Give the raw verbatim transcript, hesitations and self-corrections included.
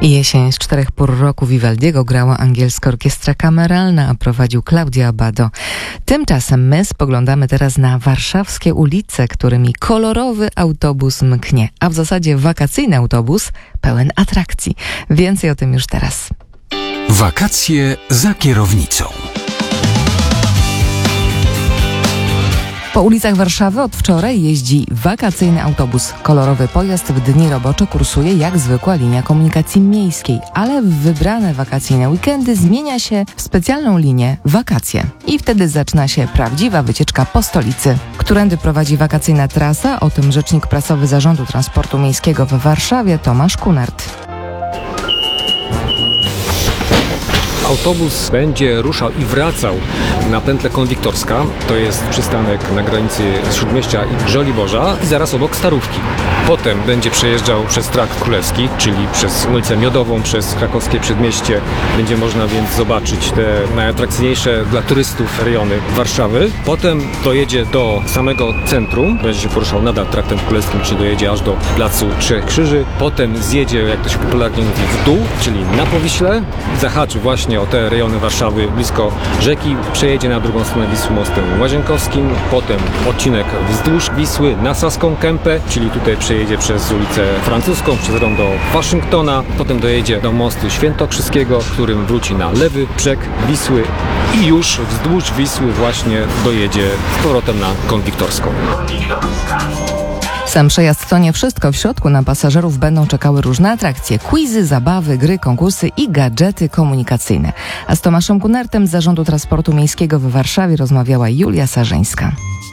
Jesień z czterech pór roku Vivaldiego grała angielska orkiestra kameralna, a prowadził Claudio Abbado. Tymczasem my spoglądamy teraz na warszawskie ulice, którymi kolorowy autobus mknie, a w zasadzie wakacyjny autobus pełen atrakcji. Więcej o tym już teraz. Wakacje za kierownicą. Po ulicach Warszawy od wczoraj jeździ wakacyjny autobus. Kolorowy pojazd w dni robocze kursuje jak zwykła linia komunikacji miejskiej, ale w wybrane wakacyjne weekendy zmienia się w specjalną linię wakacje. I wtedy zaczyna się prawdziwa wycieczka po stolicy. Którędy prowadzi wakacyjna trasa? O tym rzecznik prasowy Zarządu Transportu Miejskiego w Warszawie Tomasz Kunert. Autobus będzie ruszał i wracał na pętlę Konwiktorska, to jest przystanek na granicy Śródmieścia i Żoliborza i zaraz obok Starówki. Potem będzie przejeżdżał przez Trakt Królewski, czyli przez ulicę Miodową, przez krakowskie Przedmieście. Będzie można więc zobaczyć te najatrakcyjniejsze dla turystów rejony Warszawy. Potem dojedzie do samego centrum, będzie się poruszał nadal Traktem Królewskim, czyli dojedzie aż do Placu Trzech Krzyży. Potem zjedzie, jak to się popularnie mówi, w dół, czyli na Powiśle, zahaczy właśnie o te rejony Warszawy blisko rzeki, przejedzie na drugą stronę Wisły mostem Łazienkowskim, potem odcinek wzdłuż Wisły na Saską Kępę, czyli tutaj przejedzie przez ulicę Francuską, przez rondo Waszyngtona, potem dojedzie do mostu Świętokrzyskiego, którym wróci na lewy brzeg Wisły i już wzdłuż Wisły właśnie dojedzie z powrotem na Konwiktorską. Sam przejazd to nie wszystko. W środku na pasażerów będą czekały różne atrakcje, quizy, zabawy, gry, konkursy i gadżety komunikacyjne. A z Tomaszem Kunertem z Zarządu Transportu Miejskiego w Warszawie rozmawiała Julia Sarzyńska.